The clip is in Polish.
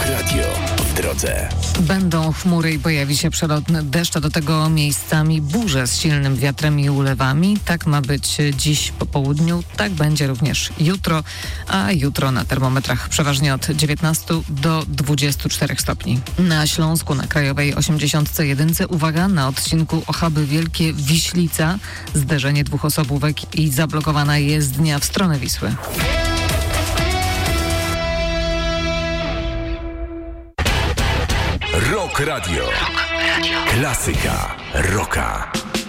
Radio w drodze. Będą chmury i pojawi się przelotny deszcz, a do tego miejscami burze z silnym wiatrem i ulewami. Tak ma być dziś po południu, tak będzie również jutro, a jutro na termometrach przeważnie od 19 do 24 stopni. Na Śląsku, na Krajowej 81, uwaga, na odcinku Ochaby Wielkie Wiślica, zderzenie dwóch osobówek i zablokowana jezdnia w stronę Wisły. Rock Radio. Klasyka rocka.